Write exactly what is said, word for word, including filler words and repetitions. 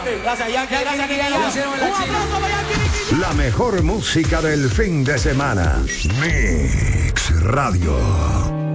Gracias, Yankee. Gracias, Yankee. Un aplauso para Yankee. La mejor música del fin de semana. Mix Radio.